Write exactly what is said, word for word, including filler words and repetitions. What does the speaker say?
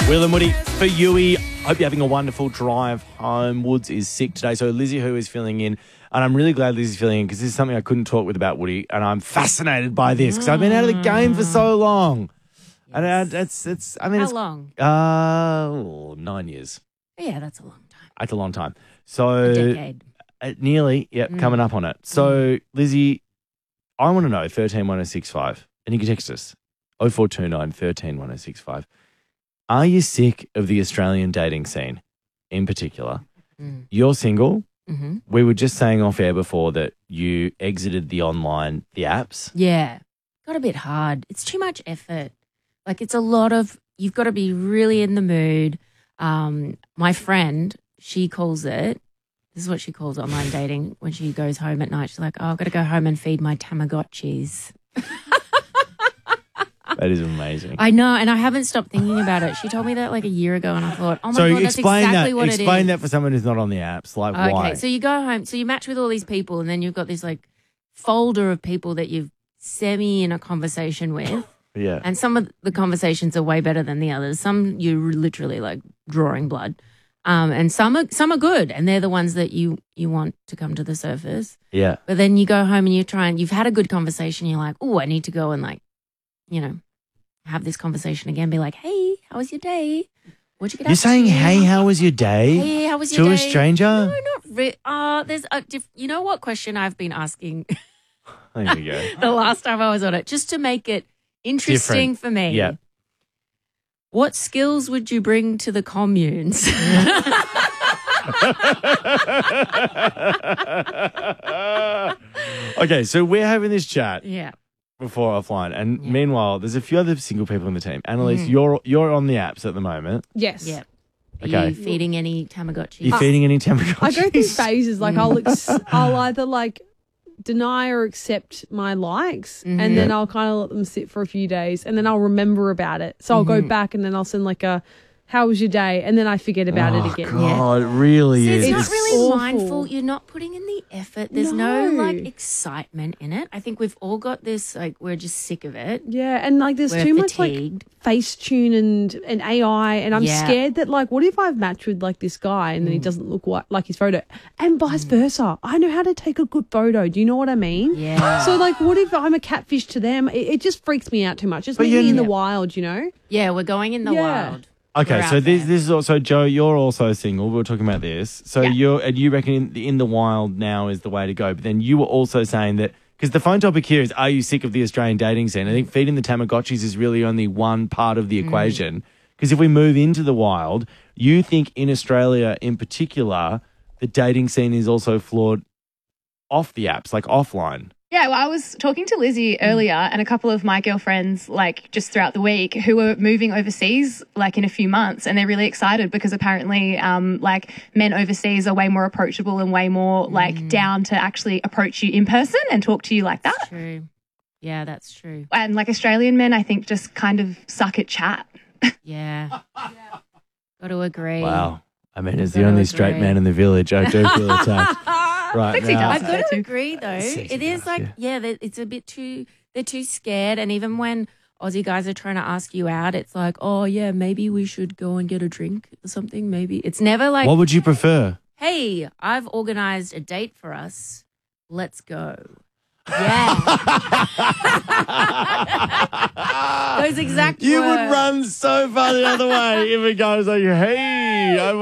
Will and Woody for Yui. Hope you're having a wonderful drive home. Woods is sick today, so Lizzie Who is filling in. And I'm really glad Lizzie's filling in because this is something I couldn't talk with about Woody. And I'm fascinated by this because I've been out of the game for so long. Yes. And uh, it's, it's, I mean, How it's, long? Uh, oh, nine years. Yeah, that's a long time. That's a long time. So, A decade. Uh, nearly, yep, mm. coming up on it. So, mm. Lizzie, I want to know thirteen one oh six five, and you can text us oh four two nine, one three one oh six five. Are you sick of the Australian dating scene in particular? Mm. You're single. Mm-hmm. We were just saying off air before that you exited the online, the apps. Yeah. Got a bit hard. It's too much effort. Like it's a lot of, you've got to be really in the mood. Um, my friend, she calls it, this is what she calls online dating when she goes home at night. She's like, oh, I've got to go home and feed my Tamagotchis. That is amazing. I know, and I haven't stopped thinking about it. She told me that like a year ago, and I thought, oh my so God, that's exactly that, what it is. Explain that for someone who's not on the apps. Like, okay, why? Okay, so you go home, so you match with all these people, and then you've got this like folder of people that you've semi in a conversation with. Yeah. And some of the conversations are way better than the others. Some you're literally like drawing blood. Um, and some are some are good, and they're the ones that you you want to come to the surface. Yeah. But then you go home and you try and you've had a good conversation. You're like, oh, I need to go and like, you know, have this conversation again. Be like, hey, how was your day? What'd you get? You're up saying, to? hey, how was your day? Hey, how was your to day? To a stranger? No, not really. Uh, there's a diff- you know what question I've been asking. There you go. The last time I was on it, just to make it interesting Different. for me. Yeah. What skills would you bring to the communes? Okay, so we're having this chat Yeah. before offline, and Yeah. meanwhile, there's a few other single people in the team. Annalise, Mm. you're you're on the apps at the moment. Yes. Yeah. Are Okay. you feeding any Tamagotchis? You feeding any Tamagotchis? I go through phases. Like I'll ex- I'll either like deny or accept my likes, Mhm. and then I'll kind of let them sit for a few days, and then I'll remember about it. So I'll go back, and then I'll send like a, "How was your day?" and then I forget about oh, it again. God, it really So is. it's not It's really awful. mindful. You're not putting in the effort. There's no. No. like excitement in it. I think we've all got this. Like we're just sick of it. Yeah, and like there's We're too much like fatigued. Facetune and and A I, and I'm Yeah. scared that like, what if I've matched with like this guy and then he doesn't look like, like his photo, and vice versa. I know how to take a good photo. Do you know what I mean? Yeah. So like, what if I'm a catfish to them? It, it just freaks me out too much. Just But leave you're- me in the Yeah. wild, you know? Yeah, we're going in the Yeah. wild. Okay, We're so out this there. this is also Joe. You're also single. We were talking about this. So Yeah. you're and you reckon in the, in the wild now is the way to go. But then you were also saying that because the phone topic here is, are you sick of the Australian dating scene? I think feeding the Tamagotchis is really only one part of the Mm. equation. Because if we move into the wild, you think in Australia in particular, the dating scene is also flawed off the apps, like offline. Yeah, well, I was talking to Lizzie earlier and a couple of my girlfriends, like just throughout the week, who were moving overseas, like in a few months, and they're really excited because apparently, um, like men overseas are way more approachable and way more like down to actually approach you in person and talk to you like that. True. Yeah, that's true. And like Australian men, I think just kind of suck at chat. Yeah. Got to agree. Wow. I mean, as the Gotta only straight agree. man in the village, I do feel attacked. Right Sexy now. does. I've got to too. agree though. Sexy It is guys, like, yeah. yeah, they- it's a bit too, they're too scared. And even when Aussie guys are trying to ask you out, it's like, oh yeah, maybe we should go and get a drink or something. Maybe it's never like, What would you prefer? hey, I've organized a date for us. Let's go. Yeah. Those exact You words. would run so far the other way if it goes like, hey, I